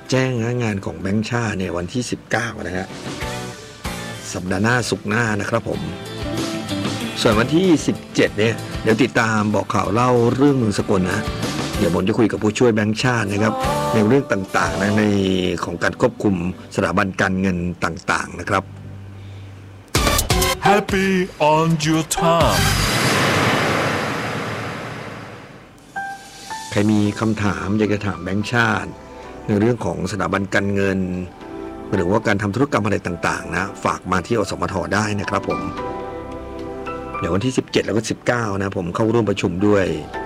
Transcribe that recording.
แจ้งงานของแบงก์ชาติเนี่ยวันที่19นะฮะสัปดาห์หน้าศุกร์หน้านะครับผมส่วนวันที่17เนี่ยเดี๋ยวติดตามบอกข่าวเล่าเรื่องเมืองสกลนะเดี๋ยวผมจะคุยกับผู้ช่วยแบงก์ชาตินะครับในเรื่องต่างๆนะในของการควบคุมสถาบันการเงินต่างๆนะครับ Happy on your time ใครมีคำถามอยากจะถามแบงก์ชาติในเรื่องของสถาบันการเงินหรือว่าการทำธุรกรรมอะไรต่างๆนะฝากมาที่อสมทได้นะครับผมเดี๋ยววันที่17แล้วก็19นะผมเข้าร่วมประชุมด้วย